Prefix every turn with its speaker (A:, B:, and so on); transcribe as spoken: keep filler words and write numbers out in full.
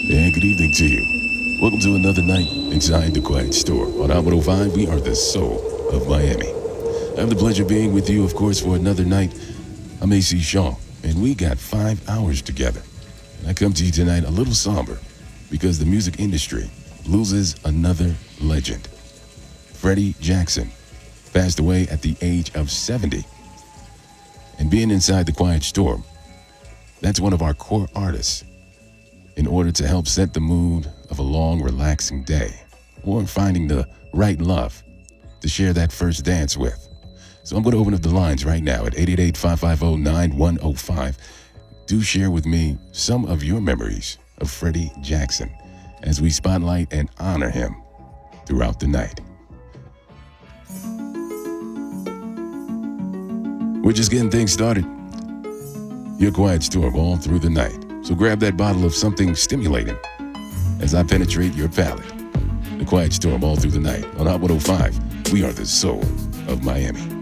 A: And good evening to you. Welcome to another night inside the Quiet Store. On Hot one oh five, we are the soul of Miami. I have the pleasure of being with you, of course, for another night. I'm A C Shaw, and we got five hours together. And I come to you tonight a little somber because the music industry loses another legend. Freddie Jackson passed away at the age of seventy. And being inside the Quiet Storm, that's one of our core artists in order to help set the mood of a long, relaxing day or finding the right love to share that first dance with. So I'm going to open up the lines right now at eight eight eight, five five zero, nine one zero five. Do share with me some of your memories of Freddie Jackson as we spotlight and honor him throughout the night. We're just getting things started. Your Quiet Storm all through the night. So grab that bottle of something stimulating as I penetrate your palate. The Quiet Storm all through the night on Hot one oh five. We are the soul of Miami.